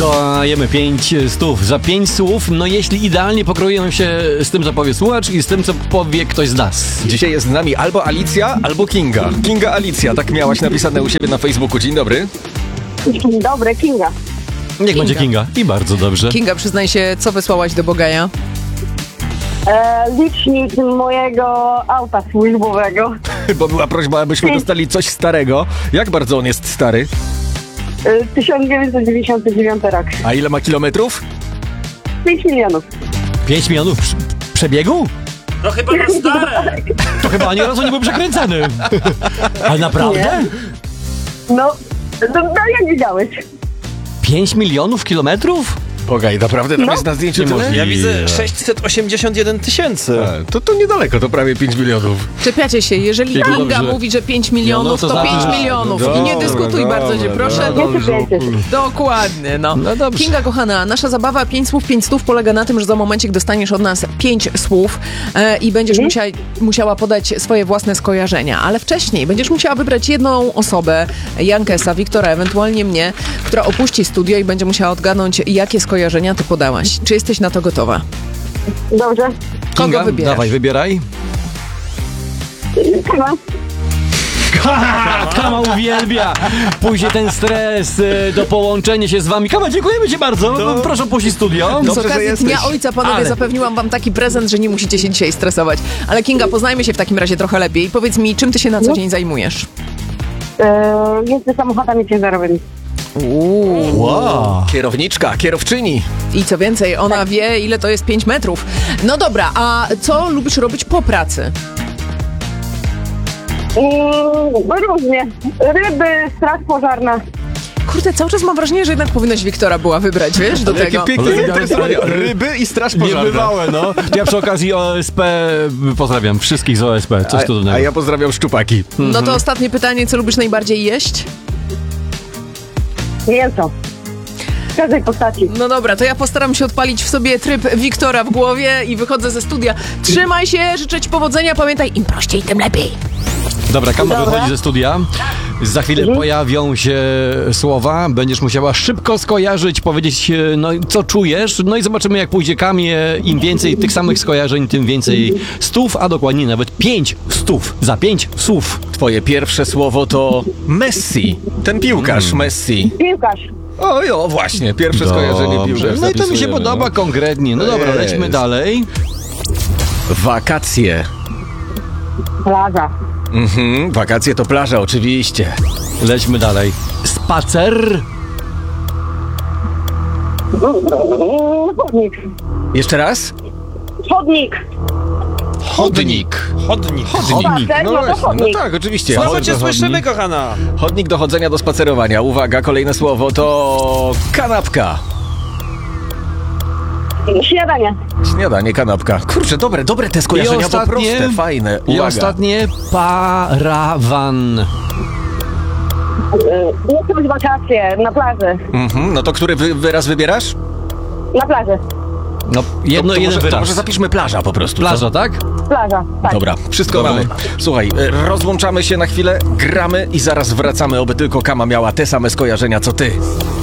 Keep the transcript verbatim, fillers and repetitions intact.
Dajemy pięć stów za pięć słów, no jeśli idealnie pokroją się z tym, co powie słuchacz i z tym, co powie ktoś z nas. Dzisiaj jest z nami albo Alicja, albo Kinga. Kinga Alicja, tak miałaś napisane u siebie na Facebooku. Dzień dobry. Dzień dobry, Kinga. Niech Kinga. będzie Kinga. I bardzo dobrze. Kinga, przyznaj się, co wysłałaś do Bogaja? E, licznik mojego auta służbowego. Bo była prośba, abyśmy dostali coś starego. Jak bardzo on jest stary? E, tysiąc dziewięćset dziewięćdziesiąty dziewiąty rok. A ile ma kilometrów? pięć milionów. pięć milionów prz- przebiegu? No chyba na stare. To chyba ani razu nie był przekręcany. Ale naprawdę? No, no, no jak widziałeś? pięć milionów kilometrów? Bogaj, naprawdę tam No. jest na zdjęciu tyle? Niemożliwe. Ja widzę sześćset osiemdziesiąt jeden tysięcy. A, to, to niedaleko, to prawie pięć milionów. Czepiacie się, jeżeli Kinga, Kinga dobrze. mówi, że pięć milionów, to to znaczy, pięć że- milionów. Dobra, I nie dyskutuj dobra, bardzo się, dobra, proszę. dobra. Dokładnie, no. No dobrze. Kinga, kochana, nasza zabawa pięć słów, pięć stów polega na tym, że za momencik dostaniesz od nas pięć słów e, i będziesz Mhm. musiała, musiała podać swoje własne skojarzenia, ale wcześniej będziesz musiała wybrać jedną osobę, Jankesa, Wiktora, ewentualnie mnie, która opuści studio i będzie musiała odgadnąć, jakie skojarzenia ty podałaś. Czy jesteś na to gotowa? Dobrze. Kogo Kinga, wybierasz? dawaj, wybieraj. Chyba. Kama uwielbia. Pójdzie ten stres y, do połączenia się z wami. Kama, dziękujemy ci bardzo. Proszę opuścić studio. Z Dobrze, że okazji jesteś. Dnia Ojca, panowie, Ale- zapewniłam wam taki prezent, że nie musicie się dzisiaj stresować. Ale Kinga, poznajmy się w takim razie trochę lepiej. Powiedz mi, czym ty się na co dzień zajmujesz? E, jeżdżę samochodami ciężarowymi. Uuu. Wow. Kierowniczka, kierowczyni. I co więcej, ona wie, ile to jest pięć metrów. No dobra, a co lubisz robić po pracy? Mm, różnie. Ryby, straż pożarna. Kurde, cały czas mam wrażenie, że jednak powinnaś Wiktora była wybrać, wiesz, do Jakie tego. piękne Ale- zainteresowanie. Ryby i straż pożarna. Niebywałe, no. Ja przy okazji O S P pozdrawiam wszystkich z O S P. Coś A, cudownego. a ja pozdrawiam szczupaki. No to ostatnie pytanie, co lubisz najbardziej jeść? Mięso. W każdej postaci. No dobra, to ja postaram się odpalić w sobie tryb Wiktora w głowie i wychodzę ze studia. Trzymaj się, życzę ci powodzenia, pamiętaj, im prościej, tym lepiej. Dobra, Kama Dobra. wychodzi ze studia. Za chwilę pojawią się słowa. Będziesz musiała szybko skojarzyć, powiedzieć, e, no co czujesz. No i zobaczymy, jak pójdzie Kamie. Im więcej tych samych skojarzeń, tym więcej stów, a dokładnie nawet pięć stów za pięć słów. Twoje pierwsze słowo to Messi. Ten piłkarz Messi. Piłkarz. Oj, o właśnie, pierwsze skojarzenie Dobrze. piłkarz. No i to mi się zapisujemy, podoba no. konkretnie. No dobra, Jest. lećmy dalej. Wakacje. Plaża. Mhm, wakacje to plaża, oczywiście. Lećmy dalej. Spacer. Mm, chodnik. Jeszcze raz? Chodnik. Chodnik. Chodnik. Chodnik. Spacer, no to właśnie, chodnik. no tak, oczywiście. Słabo Chodnik cię do słyszymy, chodnik. kochana. Chodnik do chodzenia, do spacerowania. Uwaga, kolejne słowo to kanapka. Śniadanie. Śniadanie, kanapka. Kurczę, dobre, dobre te skojarzenia, bo proste, fajne. I Uwaga. ostatnie parawan. E, jakieś wakacje na plaży. Mhm, no to który wy, wyraz wybierasz? Na plaży. No, jedno, to, to jeden może, to wyraz. może zapiszmy plaża po prostu. co? Plaża, tak? Plaża, tak. Dobra, wszystko Dobra. mamy. Słuchaj, e, rozłączamy się na chwilę, gramy i zaraz wracamy, oby tylko Kama miała te same skojarzenia co ty.